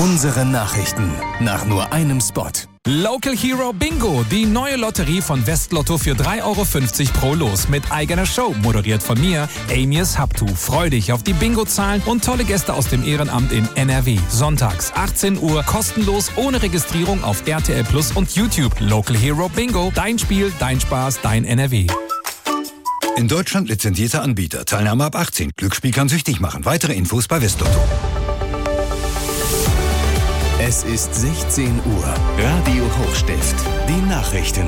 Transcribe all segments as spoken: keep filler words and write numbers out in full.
Unsere Nachrichten nach nur einem Spot. Local Hero Bingo, die neue Lotterie von Westlotto für drei Euro fünfzig pro Los mit eigener Show, moderiert von mir, Amias Habtu. Freu dich auf die Bingo-Zahlen und tolle Gäste aus dem Ehrenamt in N R W. Sonntags, achtzehn Uhr, kostenlos, ohne Registrierung auf R T L Plus und YouTube. Local Hero Bingo, dein Spiel, dein Spaß, dein N R W. In Deutschland lizenzierter Anbieter. Teilnahme ab achtzehn. Glücksspiel kann süchtig machen. Weitere Infos bei Westlotto. Es ist sechzehn Uhr. Radio Hochstift. Die Nachrichten.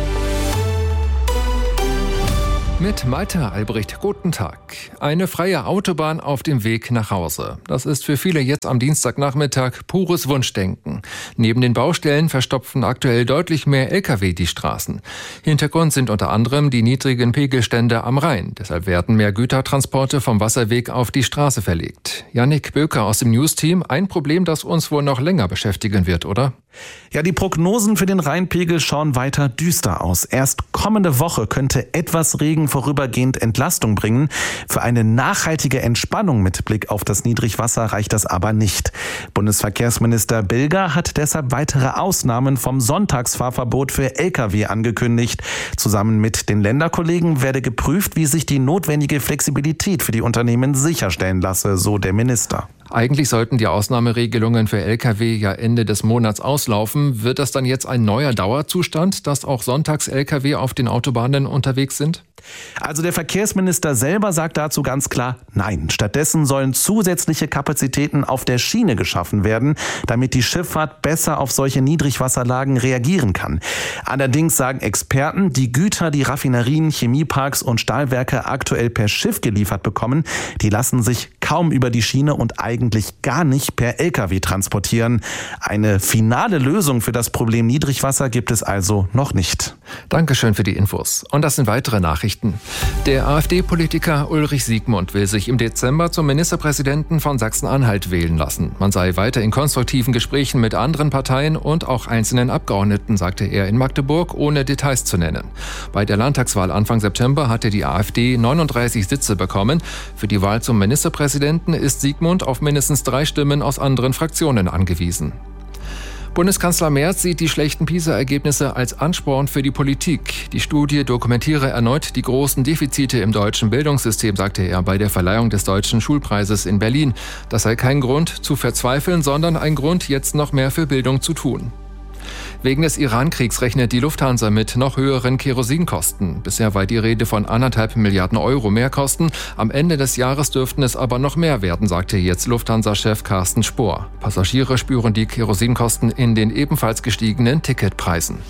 Mit Malte Albrecht, guten Tag. Eine freie Autobahn auf dem Weg nach Hause. Das ist für viele jetzt am Dienstagnachmittag pures Wunschdenken. Neben den Baustellen verstopfen aktuell deutlich mehr L K W die Straßen. Hintergrund sind unter anderem die niedrigen Pegelstände am Rhein. Deshalb werden mehr Gütertransporte vom Wasserweg auf die Straße verlegt. Jannik Böker aus dem News-Team. Ein Problem, das uns wohl noch länger beschäftigen wird, oder? Ja, die Prognosen für den Rheinpegel schauen weiter düster aus. Erst kommende Woche könnte etwas Regen vorübergehend Entlastung bringen. Für eine nachhaltige Entspannung mit Blick auf das Niedrigwasser reicht das aber nicht. Bundesverkehrsminister Bilger hat deshalb weitere Ausnahmen vom Sonntagsfahrverbot für L K W angekündigt. Zusammen mit den Länderkollegen werde geprüft, wie sich die notwendige Flexibilität für die Unternehmen sicherstellen lasse, so der Minister. Eigentlich sollten die Ausnahmeregelungen für L K W ja Ende des Monats auslaufen. Wird das dann jetzt ein neuer Dauerzustand, dass auch sonntags L K W auf den Autobahnen unterwegs sind? Also der Verkehrsminister selber sagt dazu ganz klar nein. Stattdessen sollen zusätzliche Kapazitäten auf der Schiene geschaffen werden, damit die Schifffahrt besser auf solche Niedrigwasserlagen reagieren kann. Allerdings sagen Experten, die Güter, die Raffinerien, Chemieparks und Stahlwerke aktuell per Schiff geliefert bekommen, die lassen sich kaum über die Schiene und eigentlich gar nicht per L K W transportieren. Eine finale Lösung für das Problem Niedrigwasser gibt es also noch nicht. Dankeschön für die Infos. Und das sind weitere Nachrichten. Der AfD-Politiker Ulrich Siegmund will sich im Dezember zum Ministerpräsidenten von Sachsen-Anhalt wählen lassen. Man sei weiter in konstruktiven Gesprächen mit anderen Parteien und auch einzelnen Abgeordneten, sagte er in Magdeburg, ohne Details zu nennen. Bei der Landtagswahl Anfang September hatte die AfD neununddreißig Sitze bekommen. Für die Wahl zum Ministerpräsidenten ist Siegmund auf mindestens drei Stimmen aus anderen Fraktionen angewiesen. Bundeskanzler Merz sieht die schlechten PISA-Ergebnisse als Ansporn für die Politik. Die Studie dokumentiere erneut die großen Defizite im deutschen Bildungssystem, sagte er bei der Verleihung des Deutschen Schulpreises in Berlin. Das sei kein Grund zu verzweifeln, sondern ein Grund, jetzt noch mehr für Bildung zu tun. Wegen des Iran-Kriegs rechnet die Lufthansa mit noch höheren Kerosinkosten. Bisher war die Rede von anderthalb Milliarden Euro Mehrkosten. Am Ende des Jahres dürften es aber noch mehr werden, sagte jetzt Lufthansa-Chef Carsten Spohr. Passagiere spüren die Kerosinkosten in den ebenfalls gestiegenen Ticketpreisen.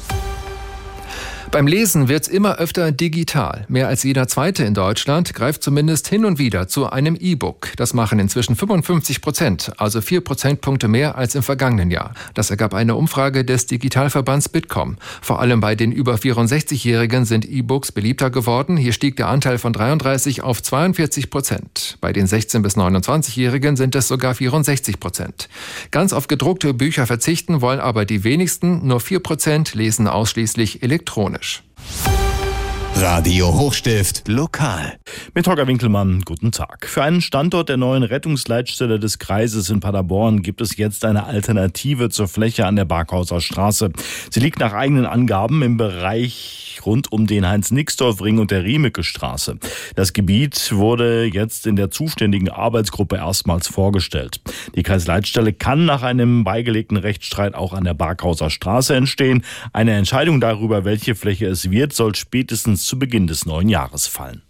Beim Lesen wird's immer öfter digital. Mehr als jeder Zweite in Deutschland greift zumindest hin und wieder zu einem E-Book. Das machen inzwischen fünfundfünfzig Prozent, also vier Prozentpunkte mehr als im vergangenen Jahr. Das ergab eine Umfrage des Digitalverbands Bitkom. Vor allem bei den über vierundsechzigjährigen sind E-Books beliebter geworden. Hier stieg der Anteil von dreiunddreißig auf zweiundvierzig Prozent. Bei den sechzehn- bis neunundzwanzigjährigen sind es sogar vierundsechzig Prozent. Ganz auf gedruckte Bücher verzichten wollen aber die wenigsten. Nur vier Prozent lesen ausschließlich elektronisch. Radio Hochstift lokal. Mit Holger Winkelmann, guten Tag. Für einen Standort der neuen Rettungsleitstelle des Kreises in Paderborn gibt es jetzt eine Alternative zur Fläche an der Barkhauser Straße. Sie liegt nach eigenen Angaben im Bereich rund um den Heinz-Nixdorf-Ring und der Riemecke-Straße. Das Gebiet wurde jetzt in der zuständigen Arbeitsgruppe erstmals vorgestellt. Die Kreisleitstelle kann nach einem beigelegten Rechtsstreit auch an der Barkhauser Straße entstehen. Eine Entscheidung darüber, welche Fläche es wird, soll spätestens zu Beginn des neuen Jahres fallen.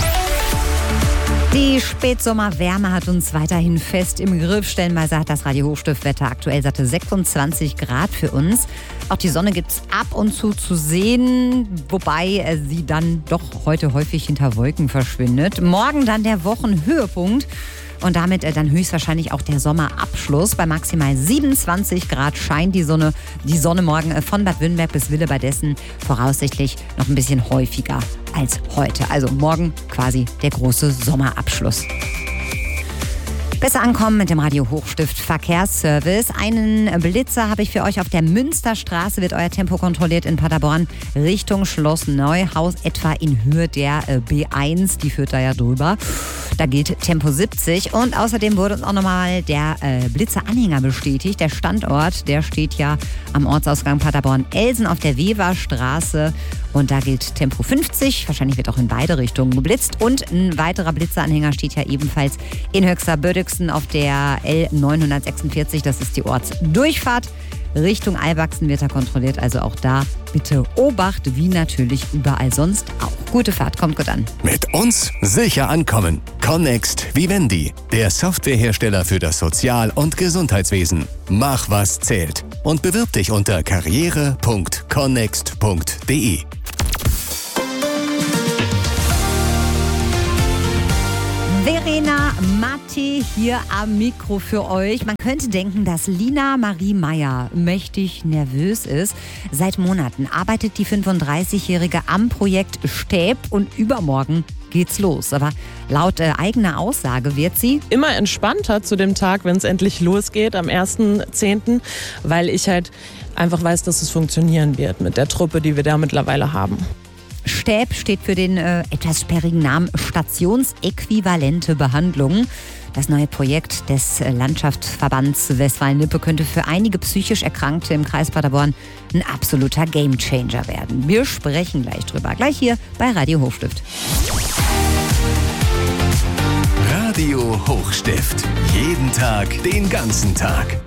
Die Spätsommerwärme hat uns weiterhin fest im Griff. Stellenweise hat das Radio Hochstift-Wetter aktuell satte sechsundzwanzig Grad für uns. Auch die Sonne gibt's ab und zu zu sehen, wobei sie dann doch heute häufig hinter Wolken verschwindet. Morgen dann der Wochenhöhepunkt. Und damit äh, dann höchstwahrscheinlich auch der Sommerabschluss. Bei maximal siebenundzwanzig Grad scheint die Sonne, die Sonne morgen äh, von Bad Wünnberg bis Willebadessen voraussichtlich noch ein bisschen häufiger als heute. Also morgen quasi der große Sommerabschluss. Besser ankommen mit dem Radio Hochstift Verkehrsservice. Einen Blitzer habe ich für euch. Auf der Münsterstraße wird euer Tempo kontrolliert in Paderborn Richtung Schloss Neuhaus, etwa in Höhe der B eins. Die führt da ja drüber. Da gilt Tempo siebzig. Und außerdem wurde uns auch nochmal der äh, Blitzeranhänger bestätigt. Der Standort, der steht ja am Ortsausgang Paderborn-Elsen auf der Weverstraße. Und da gilt Tempo fünfzig. Wahrscheinlich wird auch in beide Richtungen geblitzt. Und ein weiterer Blitzeranhänger steht ja ebenfalls in Höxter-Bödixen auf der L neunhundertsechsundvierzig. Das ist die Ortsdurchfahrt. Richtung Albachsen wird er kontrolliert. Also auch da bitte Obacht, wie natürlich überall sonst auch. Gute Fahrt, kommt gut an. Mit uns sicher ankommen. Connext Vivendi, der Softwarehersteller für das Sozial- und Gesundheitswesen. Mach, was zählt. Und bewirb dich unter karriere punkt connext punkt de. Verena Matti hier am Mikro für euch. Man könnte denken, dass Lina Marie Meyer mächtig nervös ist. Seit Monaten arbeitet die fünfunddreißigjährige am Projekt Stäb und übermorgen geht's los. Aber laut äh, eigener Aussage wird sie immer entspannter zu dem Tag, wenn es endlich losgeht, am ersten zehnten, weil ich halt einfach weiß, dass es funktionieren wird mit der Truppe, die wir da mittlerweile haben. Stäb steht für den äh, etwas sperrigen Namen Stationsäquivalente Behandlung. Das neue Projekt des Landschaftsverbands Westfalen-Lippe könnte für einige psychisch Erkrankte im Kreis Paderborn ein absoluter Gamechanger werden. Wir sprechen gleich drüber. Gleich hier bei Radio Hochstift. Radio Hochstift. Jeden Tag, den ganzen Tag.